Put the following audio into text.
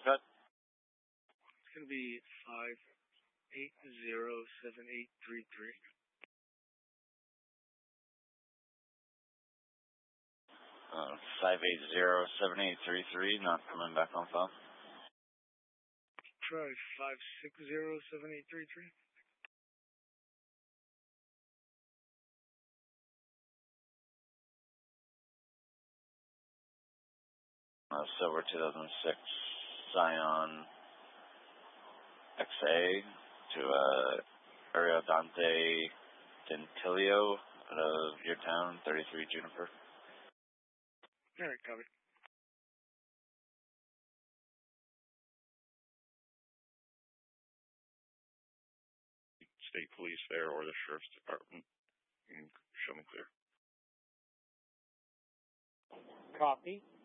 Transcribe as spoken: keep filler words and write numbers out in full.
Good. It's going to be five eight zero seven eight three three. Uh, five eight zero seven eight three three, not coming back on phone. Try five six zero seven eight three three. Uh, Silver two thousand six Scion X A to uh, Ariodante Dentilio out of your town, thirty-three Juniper. All right, copy. State police there or the sheriff's department. You can show me clear. Copy.